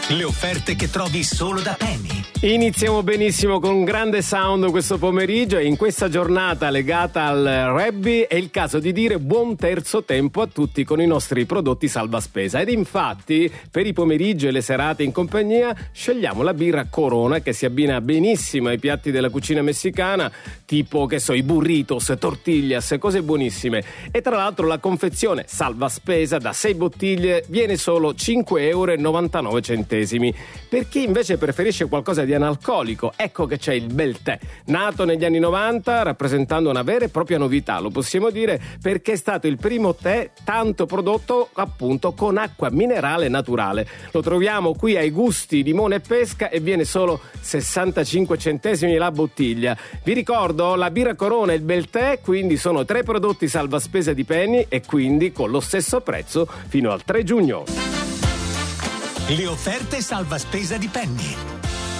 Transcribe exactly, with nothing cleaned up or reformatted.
Le offerte che trovi solo da Penny. Iniziamo benissimo con grande sound questo pomeriggio e in questa giornata legata al rugby è il caso di dire buon terzo tempo a tutti con i nostri prodotti salva spesa. Ed infatti per i pomeriggi e le serate in compagnia scegliamo la birra Corona, che si abbina benissimo ai piatti della cucina messicana, tipo che so i burritos, tortillas, cose buonissime. E tra l'altro la confezione salva spesa da sei bottiglie viene solo cinque virgola novantanove euro. Per chi invece preferisce qualcosa di analcolico, ecco che c'è il bel tè, nato negli anni novanta rappresentando una vera e propria novità, lo possiamo dire perché è stato il primo tè tanto prodotto appunto con acqua minerale naturale. Lo troviamo qui ai gusti limone e pesca e viene solo sessantacinque centesimi la bottiglia. Vi ricordo, la birra Corona e il bel tè quindi sono tre prodotti salva spesa di Penny e quindi con lo stesso prezzo fino al tre giugno. Le offerte salva spesa di Penny.